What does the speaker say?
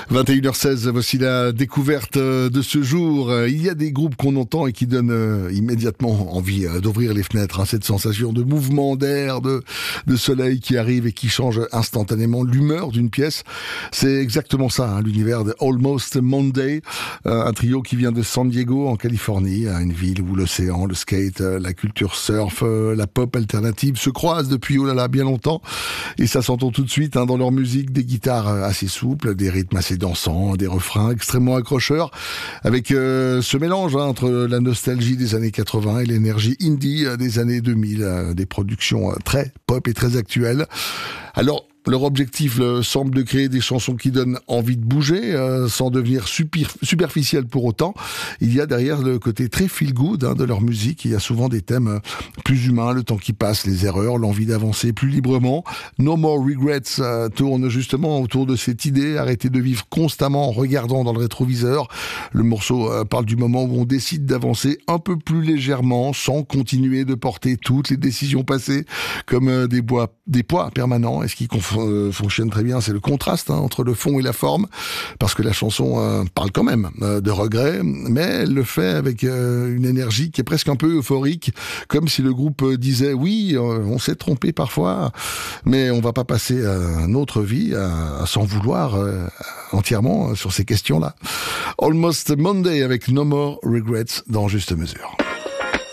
21h16, voici la découverte de ce jour. Il y a des groupes qu'on entend et qui donnent immédiatement envie d'ouvrir les fenêtres. Cette sensation de mouvement d'air, de soleil qui arrive et qui change instantanément l'humeur d'une pièce. C'est exactement ça, l'univers de Almost Monday. Un trio qui vient de San Diego, en Californie, une ville où l'océan, le skate, la culture surf, la pop alternative se croisent depuis bien longtemps. Et ça s'entend tout de suite dans leur musique, des guitares assez souples, des rythmes assez dansants, des refrains extrêmement accrocheurs, avec ce mélange entre la nostalgie des années 80 et l'énergie indie des années 2000, des productions très pop et très actuelles. Alors, leur objectif semble de créer des chansons qui donnent envie de bouger, sans devenir superficielles pour autant. Il y a derrière le côté très feel-good de leur musique. Il y a souvent des thèmes plus humains, le temps qui passe, les erreurs, l'envie d'avancer plus librement. No More Regrets tourne justement autour de cette idée, arrêter de vivre constamment en regardant dans le rétroviseur. Le morceau parle du moment où on décide d'avancer un peu plus légèrement, sans continuer de porter toutes les décisions passées comme des poids permanents. Et ce qui fonctionne très bien, c'est le contraste entre le fond et la forme, parce que la chanson parle quand même de regrets, mais elle le fait avec une énergie qui est presque un peu euphorique, comme si le groupe disait oui, on s'est trompé parfois, mais on va pas passer notre vie à s'en vouloir entièrement sur ces questions-là. Almost Monday avec No More Regrets dans Juste Mesure.